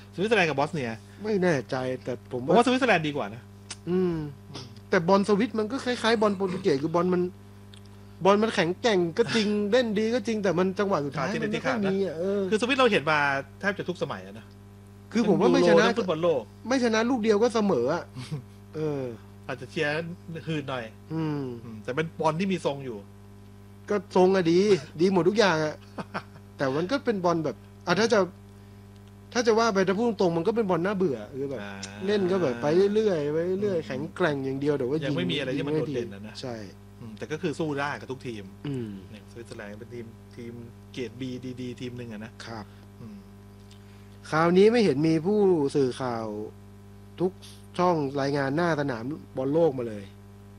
สวิตเซอร์แลนด์กับบอสเนียไม่แน่ใจแต่ผมว่าสวิตเซอร์แลนด์ดีกว่านะแต่บอลสวิตมันก็คล้ายๆบอลโปรตุเกสคือบอลมันแข็งแกร่งก็จริงเล่นดีก็จริงแต่มันจังหวะสุดท้ายมันไม่ค่อยมีคือสวิตเราเห็นมาแทบจะทุกสมัยนะคือผมว่าไม่ชนะฟุตบอลโลกไม่ชนะลูกเดียวก็เสมออาจจะเชียร์หืนหน่อยแต่เป็นบอลที่มีทรงอยู่ก็ทรงอะดีหมดทุกอย่างอะแต่มันก็เป็นบอลแบบถ้าจะว่าไปถ้าพูดตรงมันก็เป็นบอลน่าเบื่อคือแบบเล่นก็แบบไปเรื่อยๆไปเรื่อยแข็งแกร่งอย่างเดียวแต่ว่ายังไม่มีอะไรที่มันโดดเด่นนะใช่แต่ก็คือสู้ได้กับทุกทีมเนี่ยสวิตเซอร์แลนด์เป็นทีมเกรด B ดีทีมหนึ่งนะครับคราวนี้ไม่เห็นมีผู้สื่อข่าวทุกช่องรายงานหน้าสนามบอลโลกมาเลย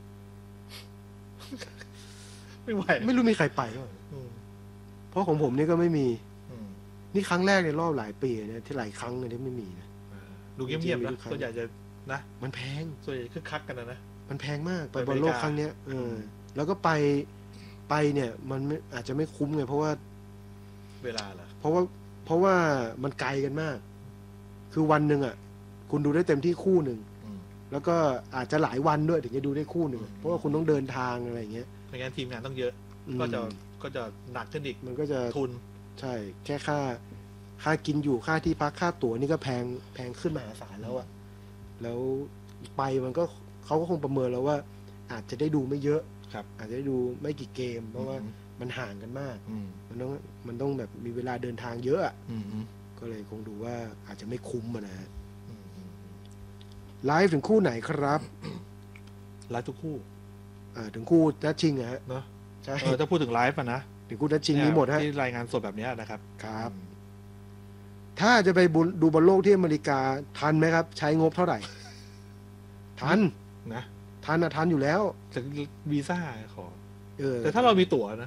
ไม่ไหวไม่รู้มีใครไปหรือเปล่าเพราะของผมนี่ก็ไม่มีนี่ครั้งแรกในรอบหลายปีเนี่ยที่หลายครั้งเลยที่ไม่มีนะดูเงียบๆนะส่วนใหญ่จะนะมันแพงส่วนใหญ่คึกคักกันนะมันแพงมากไปบอลโลกครั้งเนี้ยแล้วก็ไปเนี่ยมันอาจจะไม่คุ้มไงเพราะว่าเวลาล่ะเพราะว่ามันไกลกันมากคือวันหนึ่งอ่ะคุณดูได้เต็มที่คู่หนึ่งแล้วก็อาจจะหลายวันด้วยถึงจะดูได้คู่หนึ่งเพราะว่าคุณต้องเดินทางอะไรอย่างเงี้ยเพราะงั้นทีมงานต้องเยอะก็จะหนักขึ้นอีกมันก็จะทุนใช่แค่ค่ากินอยู่ค่าที่พักค่าตั๋วนี่ก็แพงขึ้นมหาศาลแล้วอ่ะแล้วไปมันก็เขาก็คงประเมินแล้วว่าอาจจะได้ดูไม่เยอะอาจจะได้ดูไม่กี่เกมเพราะว่ามันห่างกันมากมันต้องแบบมีเวลาเดินทางเยอะก็เลยคงดูว่าอาจจะไม่คุ้มนะฮะไลฟ์ถึงคู่ไหนครับไลฟ์ทุกคู่ถึงคู่นัดชิงฮะเนาะใช่ถ้าพูดถึงไลฟ์นะถึงคู่นัดชิงนี้หมดฮะที่รายงานสดแบบนี้นะครับครับถ้าจะไปดูบอลโลกที่อเมริกาทันไหมครับใช้งบเท่าไหร่ทันนะทันอยู่แล้วแต่วีซ่าขอแต่ถ้าเรามีตั๋วนะ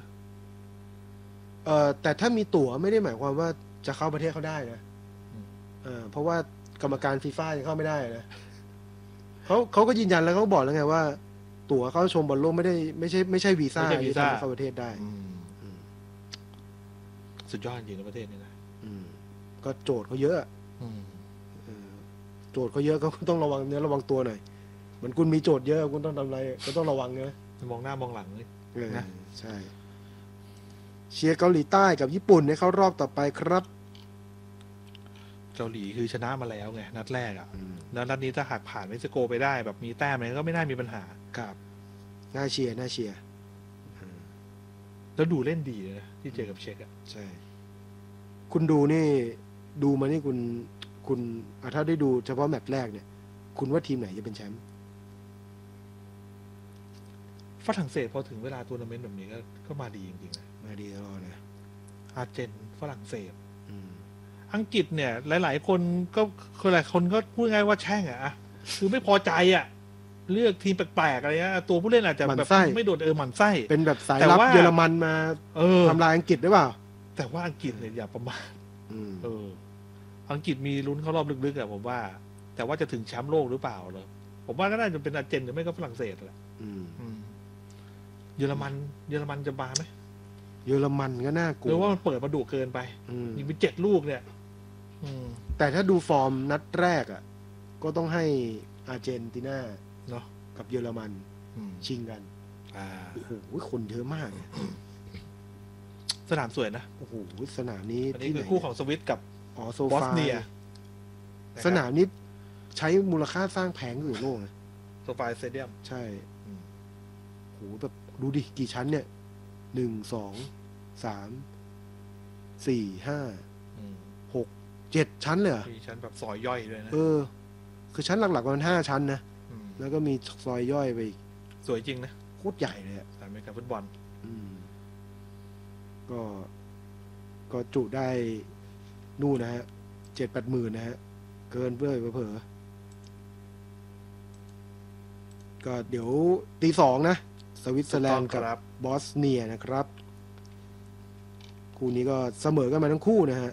แต่ถ้ามีตั๋วไม่ได้หมายความว่าจะเข้าประเทศเขาได้นะเพราะว่ากรรมการฟีฟ่ายังเข้าไม่ได้นะเขาก็ยืนยันแล้วเขาบอกแล้วไงว่าตั๋วเข้าชมบอลโลกไม่ใช่วีซ่าที่ทำให้เข้าประเทศได้สุดยอดจริงในประเทศนี้นะก็โจทย์เขาเยอะโจทย์เขาเยอะก็ต้องระวังเนื้อระวังตัวหน่อยเหมือนคุณมีโจทย์เยอะคุณต้องทำอะไรก็ต้องระวังนะมองหน้ามองหลังเลยนะใช่เชียร์เกาหลีใต้กับญี่ปุ่นให้เข้ารอบต่อไปครับเกาหลีคือชนะมาแล้วไงนัดแรกแล้วนัดนี้ถ้าหากผ่านเม็กซิโกไปได้แบบมีแต้มอะไรก็ไม่น่ามีปัญหาครับน่าเชียร์แล้วดูเล่นดีนะที่เจอกับเช็กใช่คุณดูนี่ดูมานี่คุณถ้าได้ดูเฉพาะแมตช์แรกเนี่ยคุณว่าทีมไหนจะเป็นแชมป์ฝรั่งเศสพอถึงเวลาทัวร์นาเมนต์แบบนี้ก็มาดีจริงๆนะมาดีตลอดนะอาร์เจนฝรั่งเศสอังกฤษเนี่ยหลายๆคนก็หลายคนก็พูดง่ายว่าแช่งคือไม่พอใจเลือกทีมแปลกๆอะไรเงี้ยตัวผู้เล่นอาจจะแบบไม่โดดหมั่นไส้เป็นแบบสายลับเยอรมันมาทำลายอังกฤษได้เปล่าแต่ว่าอังกฤษเนี่ยอย่าประมาทอังกฤษมีลุ้นเข้ารอบลึกๆผมว่าแต่ว่าจะถึงแชมป์โลกหรือเปล่าเลยผมว่าก็น่าจะเป็นอาร์เจนหรือไม่ก็ฝรั่งเศสแหละเยอรมันจะมาไหมเยอรมันก็น่ากลัวหรือว่ามันเปิดมาดุเกินไปยิงไป7 ลูกเนี่ยแต่ถ้าดูฟอร์มนัดแรกก็ต้องให้อาร์เจนตินาเนาะกับเยอรมันชิงกันโอ้โหคนเยอะมากสนามสวยนะโอ้โหสนามนี้ที่คือคู่ของสวิตกับบอสเนียสนามนี้ใช้มูลค่าสร้างแพงที่สุดในโลกนะโซฟาสเตเดียมใช่โหแบบดูดิกี่ชั้นเนี่ย1 2 3 4 5 6 7ชั้นเลยมีชั้นแบบซอยย่อยด้วยนะคือชั้นหลักๆมัน5 ชั้นนะแล้วก็มีซอยย่อยไปอีกสวยจริงนะโคตรใหญ่เลยสนามอเมริกันฟุตบอลก็จุได้นู่นนะฮะ7-8 หมื่นนะฮะเกินเผลอก็เดี๋ยวตี 2นะสวิตเซอร์แลนด์กับบอสเนียนะครับคู่นี้ก็เสมอกันมาทั้งคู่นะฮะ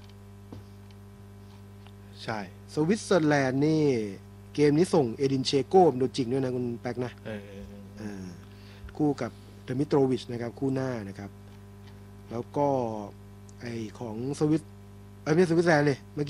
ใช่สวิตเซอร์แลนด์นี่เกมนี้ส่งเอดินเชโก้ตัวจริงด้วยนะคุณแป๊กนะคู่กับเดมิโตรวิชนะครับคู่หน้านะครับแล้วก็ไอของสวิตไม่ใช่สวิตเซอร์แลนด์เลยเมื่อกี้